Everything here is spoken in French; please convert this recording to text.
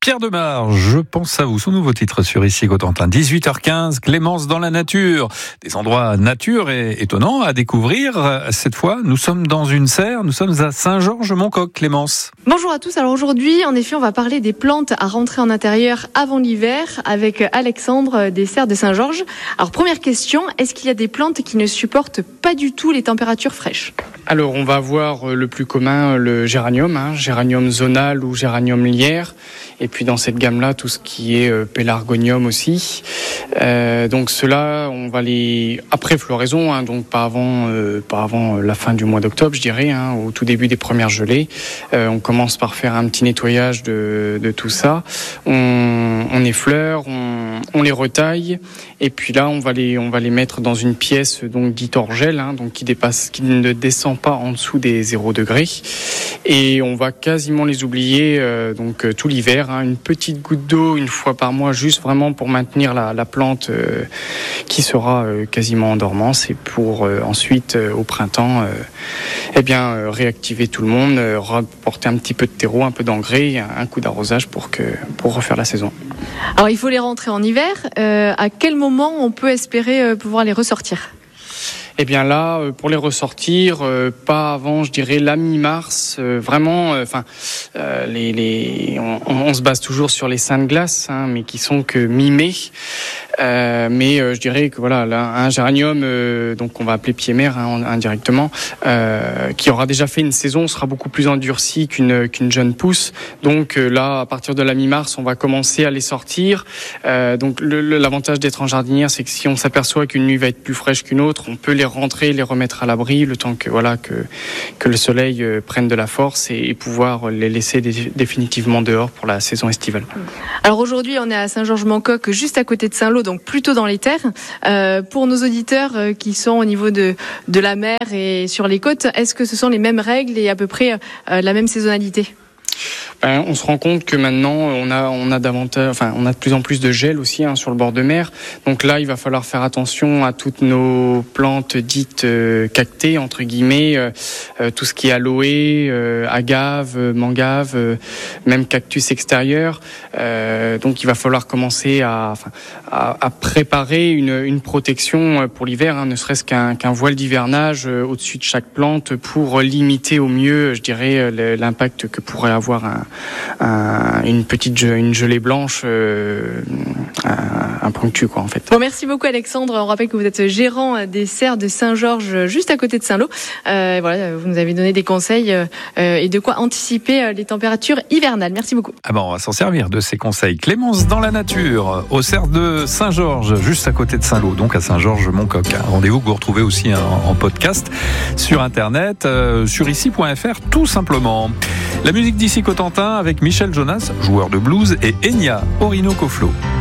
Pierre Demar, je pense à vous. Son nouveau titre sur Ici Cotentin, 18h15, Clémence dans la nature. Des endroits nature et étonnants à découvrir. Cette fois, nous sommes dans une serre, nous sommes à Saint-Georges-Mont-Coq, Clémence. Bonjour à tous. Alors aujourd'hui, en effet, on va parler des plantes à rentrer en intérieur avant l'hiver avec Alexandre des serres de Saint-Georges. Alors première question, est-ce qu'il y a des plantes qui ne supportent pas du tout les températures fraîches ? Alors on va avoir le plus commun, le géranium, géranium zonal ou géranium lierre. Et puis dans cette gamme-là, tout ce qui est pélargonium aussi. Donc ceux-là, on va les après floraison, donc pas avant la fin du mois d'octobre, je dirais, au tout début des premières gelées. On commence par faire un petit nettoyage de tout ça. On effleure, on les retaille, et puis là on va les mettre dans une pièce donc dite hors gel, donc qui ne descend pas en dessous des 0 degrés. Et on va quasiment les oublier tout l'hiver. Une petite goutte d'eau une fois par mois, juste vraiment pour maintenir la plante qui sera quasiment en dormance, et pour ensuite au printemps réactiver tout le monde, rapporter un petit peu de terreau, un peu d'engrais, un coup d'arrosage pour refaire la saison. Alors il faut les rentrer en hiver. À quel moment on peut espérer pouvoir les ressortir ? Eh bien là, pour les ressortir, pas avant, je dirais, la mi-mars. On se base toujours sur les seins de glace, mais qui sont que mi-mai. Je dirais que voilà, là, un géranium, donc on va appeler pied-mère indirectement, qui aura déjà fait une saison, sera beaucoup plus endurci qu'une jeune pousse. Donc là, à partir de la mi-mars, on va commencer à les sortir. Donc l'avantage d'être en jardinière, c'est que si on s'aperçoit qu'une nuit va être plus fraîche qu'une autre, on peut les rentrer, les remettre à l'abri, le temps que le soleil prenne de la force, et pouvoir les laisser définitivement dehors pour la saison estivale. Alors aujourd'hui, on est à Saint-Georges-Mont-Coq, juste à côté de Saint-Lô, donc plutôt dans les terres. Pour nos auditeurs qui sont au niveau de la mer et sur les côtes, est-ce que ce sont les mêmes règles et à peu près la même saisonnalité ? On se rend compte que maintenant on a de plus en plus de gel aussi sur le bord de mer. Donc là, il va falloir faire attention à toutes nos plantes dites cactées entre guillemets, tout ce qui est aloe, agave, mangave, même cactus extérieur. Donc il va falloir commencer à préparer une protection pour l'hiver, ne serait-ce qu'un voile d'hivernage au-dessus de chaque plante pour limiter au mieux, je dirais, l'impact que pourrait avoir une gelée blanche impromptue en fait. Bon, merci beaucoup Alexandre. On rappelle que vous êtes gérant des serres de Saint-Georges, juste à côté de Saint-Lô. Vous nous avez donné des conseils et de quoi anticiper les températures hivernales. Merci beaucoup. On va s'en servir de ces conseils. Clémence dans la nature, aux serres de Saint-Georges, juste à côté de Saint-Lô, donc à Saint-Georges-Mont-Coq. Rendez-vous que vous retrouvez aussi en podcast sur internet, sur ici.fr tout simplement. La musique d'Ici Cotentin avec Michel Jonas, joueur de blues, et Enya Orinoco Flow.